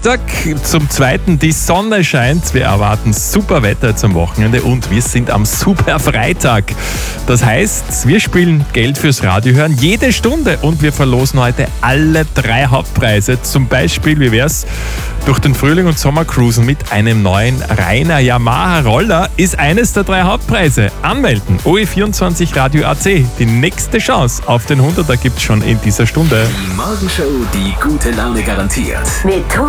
Dienstag, zum zweiten die Sonne scheint. Wir erwarten super Wetter zum Wochenende und wir sind am super Freitag. Das heißt, wir spielen Geld fürs Radio hören jede Stunde und wir verlosen heute alle 3 Hauptpreise. Zum Beispiel, wie wär's, durch den Frühling und Sommer cruisen mit einem neuen Rainer Yamaha Roller ist eines der 3 Hauptpreise. Anmelden, OE24 Radio AC. Die nächste Chance auf den 100er gibt's schon in dieser Stunde. Die Morgenshow, die gute Laune garantiert. Mit